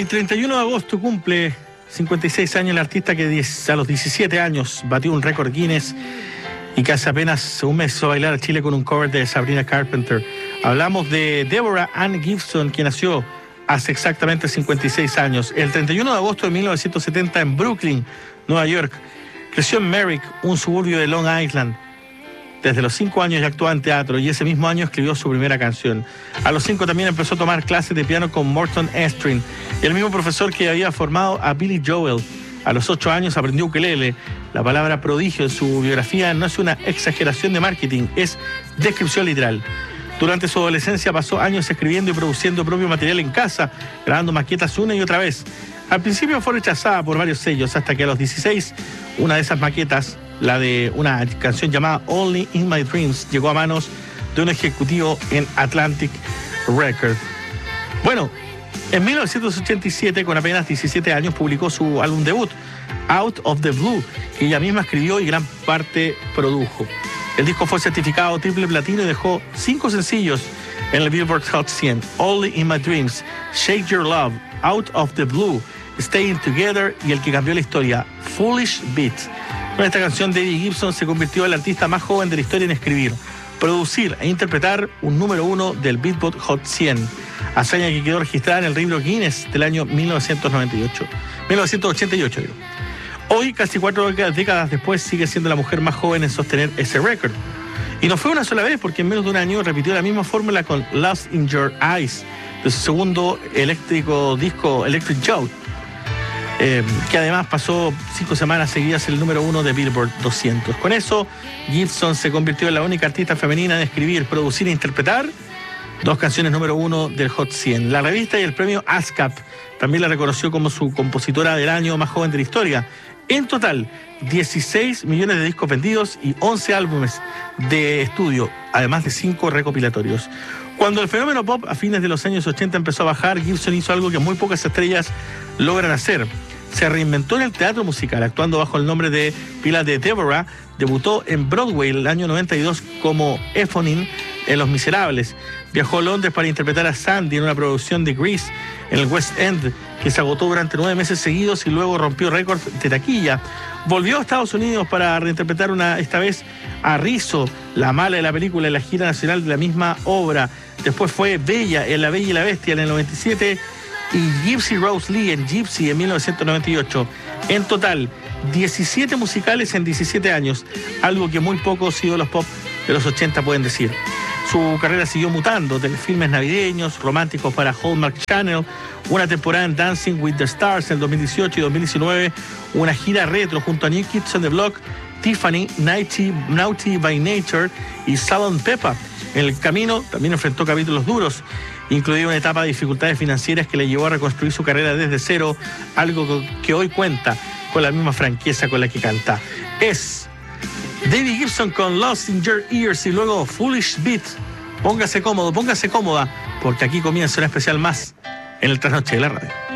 y 31 de agosto cumple 56 años el artista que a los 17 años batió un récord Guinness y que hace apenas un mes hizo bailar a Chile con un cover de Sabrina Carpenter. Hablamos de Deborah Ann Gibson, que nació hace exactamente 56 años. El 31 de agosto de 1970 en Brooklyn, Nueva York. Creció en Merrick, un suburbio de Long Island. Desde los 5 años ya actuaba en teatro y ese mismo año escribió su primera canción. A los 5 también empezó a tomar clases de piano con Morton Estrin, el mismo profesor que había formado a Billy Joel. A los 8 años aprendió ukelele. La palabra prodigio en su biografía no es una exageración de marketing, es descripción literal. Durante su adolescencia pasó años escribiendo y produciendo propio material en casa, grabando maquetas una y otra vez. Al principio fue rechazada por varios sellos, hasta que a los 16, una de esas maquetas, la de una canción llamada Only in My Dreams, llegó a manos de un ejecutivo en Atlantic Records. Bueno, en 1987, con apenas 17 años, publicó su álbum debut, Out of the Blue, que ella misma escribió y gran parte produjo. El disco fue certificado triple platino y dejó 5 sencillos en el Billboard Hot 100. Only in My Dreams, Shake Your Love, Out of the Blue, Staying Together y el que cambió la historia, Foolish Beat. Con esta canción, Debbie Gibson se convirtió en la artista más joven de la historia en escribir, producir e interpretar un número 1 del Billboard Hot 100, hazaña que quedó registrada en el libro Guinness del año 1988. Hoy, casi 4 décadas después, sigue siendo la mujer más joven en sostener ese récord. Y no fue una sola vez, porque en menos de un año repitió la misma fórmula con Lost in Your Eyes, de su segundo disco Electric Joe, que además pasó 5 semanas seguidas el número 1 de Billboard 200. Con eso, Gibson se convirtió en la única artista femenina en escribir, producir e interpretar 2 canciones número 1 del Hot 100. La revista y el premio ASCAP también la reconoció como su compositora del año más joven de la historia. En total, 16 millones de discos vendidos y 11 álbumes de estudio, además de 5 recopilatorios. Cuando el fenómeno pop a fines de los años 80 empezó a bajar, Gibson hizo algo que muy pocas estrellas logran hacer. Se reinventó en el teatro musical, actuando bajo el nombre de pila de Deborah. Debutó en Broadway el año 92 como Ephonine en Los Miserables. Viajó a Londres para interpretar a Sandy en una producción de Grease en el West End, que se agotó durante 9 meses seguidos y luego rompió récords de taquilla. Volvió a Estados Unidos para reinterpretar esta vez a Rizzo, la mala de la película, en la gira nacional de la misma obra. Después fue Bella en La Bella y la Bestia en el 97 y Gypsy Rose Lee en Gypsy en 1998. En total, 17 musicales en 17 años, algo que muy pocos ídolos pop de los 80 pueden decir. Su carrera siguió mutando, de filmes navideños, románticos para Hallmark Channel, una temporada en Dancing with the Stars en 2018 y 2019, una gira retro junto a New Kids on the Block, Tiffany, Naughty by Nature y Salt and Pepper. En el camino también enfrentó capítulos duros, incluida una etapa de dificultades financieras que le llevó a reconstruir su carrera desde cero, algo que hoy cuenta con la misma franqueza con la que canta. Es Debbie Gibson con Lost in Your Ears y luego Foolish Beat. Póngase cómodo, póngase cómoda, porque aquí comienza una especial más en el Trasnoche de la Radio.